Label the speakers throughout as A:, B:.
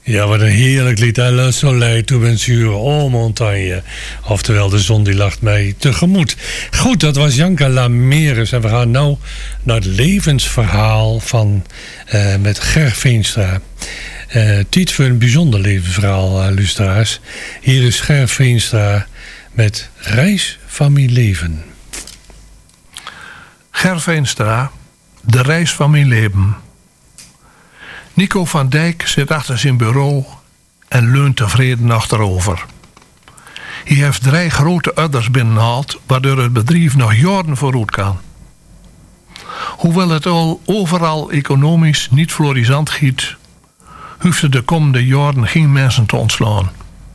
A: Ja, wat een heerlijk lied. Le soleil tout bien sûr en montagne. Oftewel, de zon die lacht mij tegemoet. Goed, dat was Janka Lameres. En we gaan nu naar het levensverhaal van met Ger Veenstra. Tijd voor een bijzonder levensverhaal, luisteraars. Hier is Ger Veenstra met Reis van mijn leven.
B: Ger Veenstra, de reis van mijn leven. Nico van Dijk zit achter zijn bureau en leunt tevreden achterover. Hij heeft 3 grote udders binnengehaald, waardoor het bedrijf nog jaren vooruit kan. Hoewel het al overal economisch niet florissant giet, hoeft het de komende jaren geen mensen te ontslaan.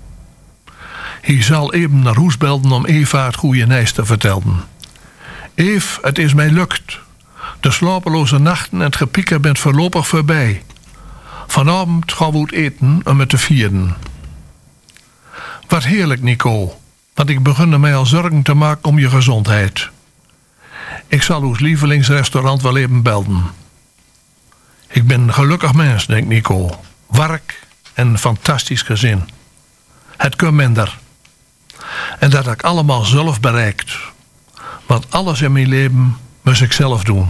B: Hij zal even naar huis belden om Eva het goede nieuws te vertellen. Eve, het is mij lukt. De slapeloze nachten en het gepieker bent voorlopig voorbij. Vanavond gaan we uit eten om het te vieren. Wat heerlijk, Nico. Want ik begin mij al zorgen te maken om je gezondheid. Ik zal ons lievelingsrestaurant wel even belden. Ik ben een gelukkig mens, denkt Nico. Werk en een fantastisch gezin. Het kan minder. En dat heb ik allemaal zelf bereikt. Want alles in mijn leven moest ik zelf doen.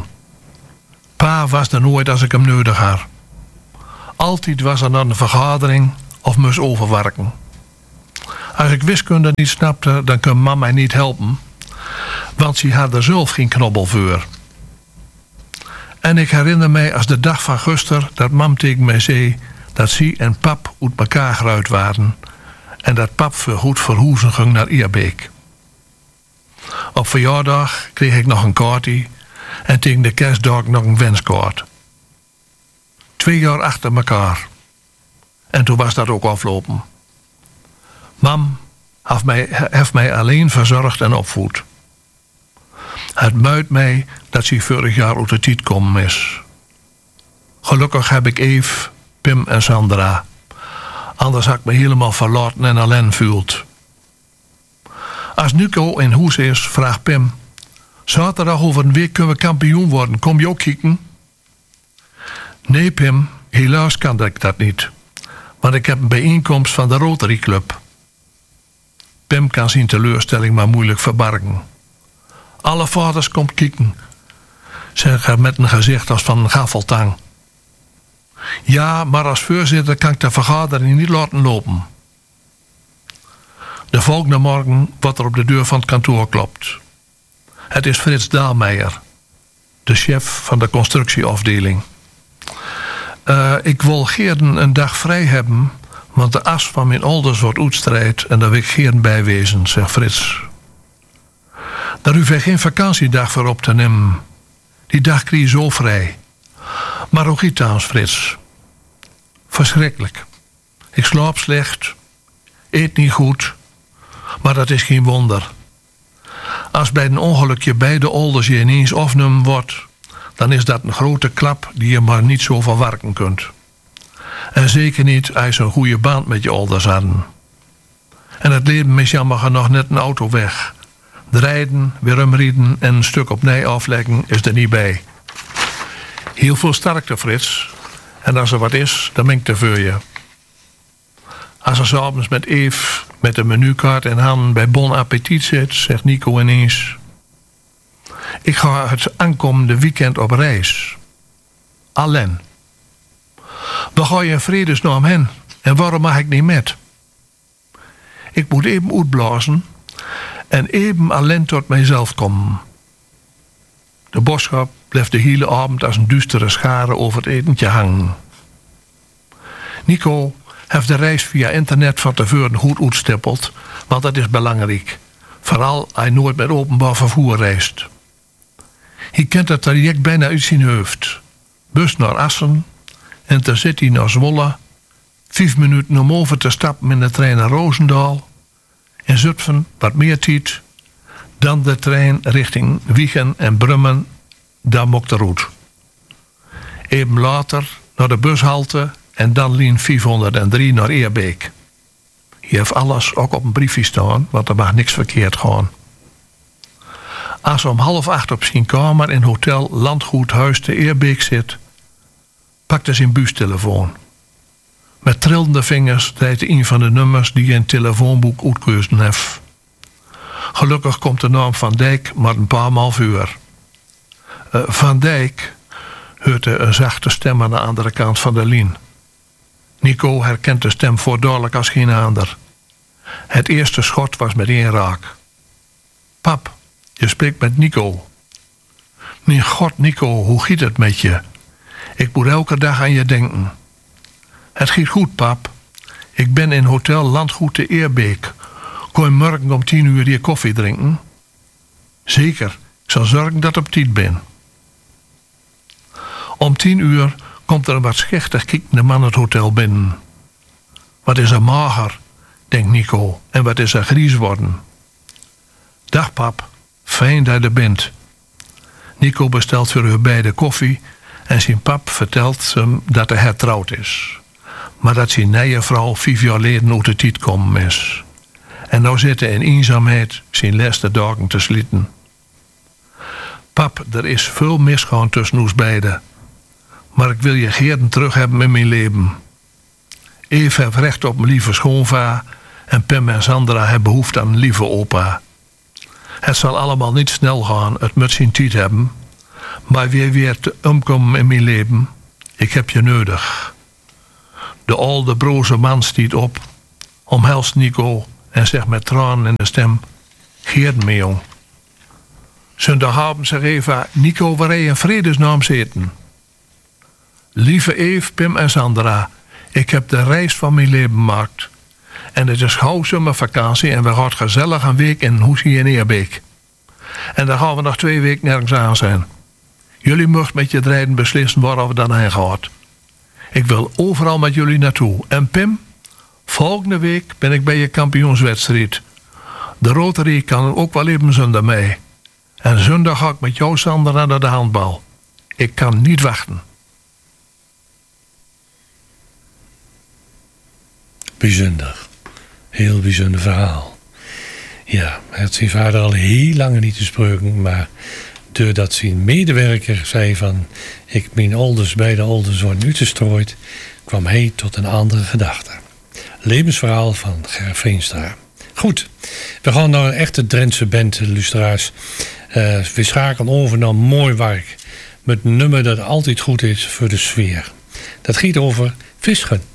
B: Pa was er nooit als ik hem nodig had. Altijd was er dan een vergadering of moest overwerken. Als ik wiskunde niet snapte, dan kon mama mij niet helpen. Want ze had er zelf geen knobbel voor. En ik herinner mij als de dag van gisteren dat mam tegen mij zei dat ze en pap uit elkaar geruid waren. En dat pap voorgoed verhuizen ging naar Ierbeek. Op verjaardag kreeg ik nog een kaartje en tegen de kerstdag nog een wenskaart. 2 jaar achter elkaar. En toen was dat ook afgelopen. Mam heeft mij alleen verzorgd en opvoed. Het muit mij dat ze vorig jaar uit de tijd komen is. Gelukkig heb ik Eve, Pim en Sandra. Anders had ik me helemaal verlaten en alleen voelt. Als Nico in huis is, vraagt Pim: zaterdag over een week kunnen we kampioen worden. Kom je ook kijken? Nee, Pim, helaas kan ik dat niet. Want ik heb een bijeenkomst van de Rotary Club. Pim kan zijn teleurstelling maar moeilijk verbergen. Alle vaders komt kijken, zeg er met een gezicht als van een gaffeltang. Ja, maar als voorzitter kan ik de vergadering niet laten lopen. De volgende morgen wordt er op de deur van het kantoor klopt. Het is Frits Daalmeijer, de chef van de constructieafdeling. Ik wil Geerden een dag vrij hebben, want de as van mijn ouders wordt uitstrijd en daar wil ik Geerden bij wezen, zegt Frits. Daar hoef je geen vakantiedag voor op te nemen. Die dag kreeg je zo vrij. Maar ook iets aan, Frits. Verschrikkelijk. Ik slaap slecht, eet niet goed, maar dat is geen wonder. Als bij een ongelukje beide ouders je ineens afgenomen wordt, dan is dat een grote klap die je maar niet zo verwerken kunt. En zeker niet als je een goede band met je ouders hadden. En het leven is jammer genoeg net een auto weg. De rijden, weer omrijden en een stuk opnieuw afleggen is er niet bij. Heel veel sterkte, Frits. En als er wat is, dan ben ik te voor je. Als er 's avonds met Eve met een menukaart in handen bij Bon Appetit zit, zegt Nico ineens: ik ga het aankomende weekend op reis. Alleen. We gaan je in vredesnaam hen. En waarom mag ik niet met? Ik moet even uitblazen en even alleen tot mijzelf komen. De boodschap blijft de hele avond als een duistere schare over het etentje hangen. Nico heeft de reis via internet van tevoren goed uitstippeld, want dat is belangrijk. Vooral als hij nooit met openbaar vervoer reist. Hij kent het traject bijna uit zijn hoofd. Bus naar Assen, Intercity naar Zwolle, 5 minuten om over te stappen in de trein naar Roosendaal. In Zutphen wat meer tijd, dan de trein richting Wijchen en Brummen, daar mocht de route. Even later naar de bushalte en dan lijn 503 naar Eerbeek. Hier heeft alles ook op een briefje staan, want er mag niks verkeerd gaan. Als om 7:30 op zijn kamer in hotel Landgoed Huis te Eerbeek zit, pakt hij zijn buustelefoon. Met trillende vingers draait een van de nummers die je in het telefoonboek uitgekozen heeft. Gelukkig komt de naam Van Dijk maar een paar maal vuur. Van Dijk hoort een zachte stem aan de andere kant van de lijn. Nico herkent de stem voorduidelijk als geen ander. Het eerste schot was meteen raak. Pap, je spreekt met Nico. Mijn god, Nico, hoe giet het met je? Ik moet elke dag aan je denken. Het giet goed, pap. Ik ben in hotel Landgoed te Eerbeek. Kon je morgen om 10 uur hier koffie drinken? Zeker, ik zal zorgen dat ik op tijd ben. Om 10 uur komt er een wat schichtig kijkende man het hotel binnen. Wat is er mager, denkt Nico, en wat is er gries worden. Dag pap, fijn dat je er bent. Nico bestelt voor u beide koffie en zijn pap vertelt hem dat hij hertrouwd is. Maar dat zijn nieuwe vrouw 5 jaar geleden uit de tijd komen is. En nou zit hij in eenzaamheid zijn laatste dagen te slieten. Pap, er is veel misgaan tussen ons beiden. Maar ik wil je geerden terug hebben in mijn leven. Eve heeft recht op mijn lieve schoonva en Pim en Sandra hebben behoefte aan een lieve opa. Het zal allemaal niet snel gaan, het moet zijn tijd hebben. Maar weer te omkomen in mijn leven, ik heb je nodig. De oude broze man stiet op, omhelst Nico en zegt met tranen in de stem: Geert me jong. Zondagavond zegt Eva: Nico, waar je in vredesnaam zitten? Lieve Eve, Pim en Sandra, ik heb de reis van mijn leven gemaakt. En het is gauw zomervakantie en we gaan gezellig een week in Hoesie in Eerbeek. En dan gaan we nog 2 weken nergens aan zijn. Jullie mogen met je drijden beslissen waar we dan heen gaan. Ik wil overal met jullie naartoe. En Pim, volgende week ben ik bij je kampioenswedstrijd. De Rotary kan ook wel even zondag mee. En zondag ga ik met jou, Sandra, naar de handbal. Ik kan niet wachten.
A: Bijzonder. Heel bijzonder verhaal. Ja, hij had zijn vader al heel lang niet gesproken, maar doordat zijn medewerker zei van ik mijn ouders bij de ouders worden uitgestrooid, kwam hij tot een andere gedachte. Levensverhaal van Ger Veenstra. Goed, we gaan naar een echte Drentse band, luisteraars. We schakelen over naar mooi werk met een nummer dat altijd goed is voor de sfeer. Dat gaat over Vischgen.